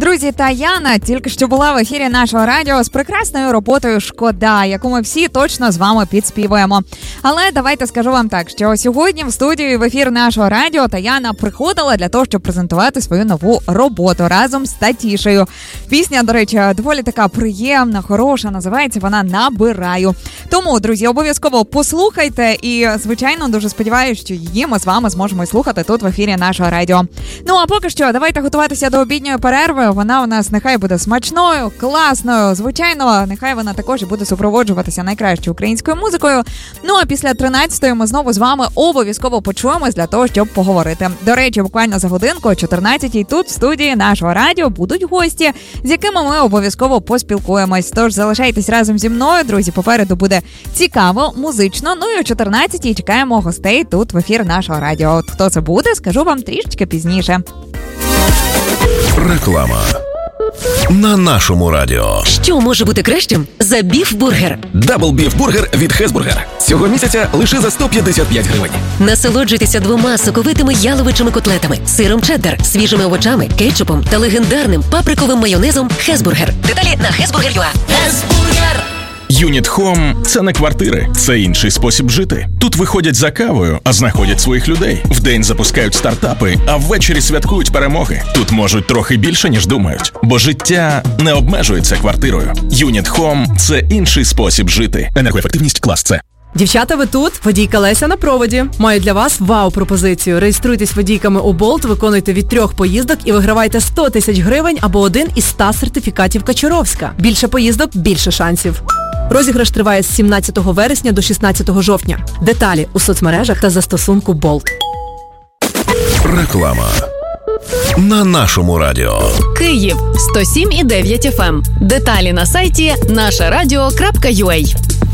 Друзі, Таяна тільки що була в ефірі нашого радіо з прекрасною роботою «Шкода», яку ми всі точно з вами підспівуємо. Але давайте скажу вам так, що сьогодні в студію в ефір нашого радіо Таяна приходила для того, щоб презентувати свою нову роботу разом з Татішею. Пісня, до речі, доволі така приємна, хороша, називається вона «Набираю». Тому, друзі, обов'язково послухайте і, звичайно, дуже сподіваюся, що її ми з вами зможемо слухати тут в ефірі нашого радіо. Ну, а поки що, давайте готуватися до обідньої перерви. Вона у нас нехай буде смачною, класною, звичайно, нехай вона також буде супроводжуватися найкращою українською музикою. Ну, а після 13-ї ми знову з вами обов'язково почуємось для того, щоб поговорити. До речі, буквально за годинку о 14-й тут в студії нашого радіо будуть гості, з якими ми обов'язково поспілкуємось. Тож залишайтесь разом зі мною, друзі, попереду буде цікаво, музично. Ну і о 14-й чекаємо гостей тут в ефір нашого радіо. От хто це буде, скажу вам трішечки пізніше. Реклама на нашому радіо. Що може бути кращим за біф-бургер? Дабл-біф-бургер від Хесбургер. Цього місяця лише за 155 гривень. Насолоджуйтеся 2 соковитими яловичими котлетами, сиром чеддер, свіжими овочами, кетчупом та легендарним паприковим майонезом Хесбургер. Деталі на Хесбургер.ua. Хесбургер! Юніт Хом – це не квартири, це інший спосіб жити. Тут виходять за кавою, а знаходять своїх людей. Вдень запускають стартапи, а ввечері святкують перемоги. Тут можуть трохи більше, ніж думають. Бо життя не обмежується квартирою. Юніт Хом – це інший спосіб жити. Енергоефективність клас С. Дівчата, ви тут? Водійка Леся на проводі. Маю для вас вау-пропозицію. Реєструйтесь водійками у Болт, виконуйте від 3 поїздок і вигравайте 100 тисяч гривень або один із 100 сертифікатів Качуровська. Більше поїздок – більше шансів. Розіграш триває з 17 вересня до 16 жовтня. Деталі у соцмережах та застосунку Болт. Реклама на нашому радіо. Київ 107,9 FM. Деталі на сайті нашарадіо.ua.